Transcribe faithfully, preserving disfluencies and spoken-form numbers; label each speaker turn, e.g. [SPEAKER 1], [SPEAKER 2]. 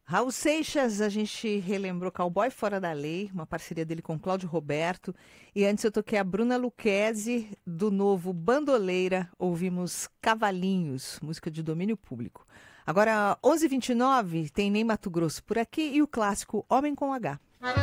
[SPEAKER 1] Raul Seixas, a gente relembrou Cowboy Fora da Lei, uma parceria dele com Cláudio Roberto. E antes eu toquei a Bruna Lucchesi, do novo Bandoleira, ouvimos Cavalinhos, música de domínio público. Agora, onze e vinte e nove, tem Ney Matogrosso por aqui e o clássico Homem com H.